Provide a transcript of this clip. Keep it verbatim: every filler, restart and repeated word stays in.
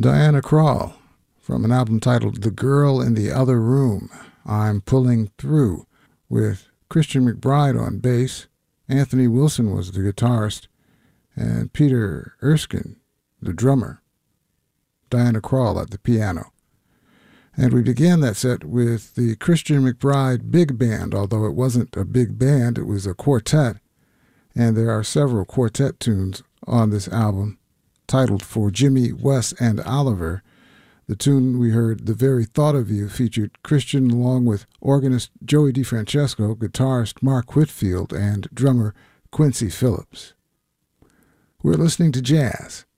Diana Krall, from an album titled The Girl in the Other Room, I'm Pulling Through, with Christian McBride on bass, Anthony Wilson was the guitarist, and Peter Erskine, the drummer. Diana Krall at the piano. And we began that set with the Christian McBride Big Band, although it wasn't a big band, it was a quartet. And there are several quartet tunes on this album, titled For Jimmy, Wes, and Oliver. The tune we heard, The Very Thought of You, featured Christian along with organist Joey DeFrancesco, guitarist Mark Whitfield, and drummer Quincy Phillips. We're listening to jazz.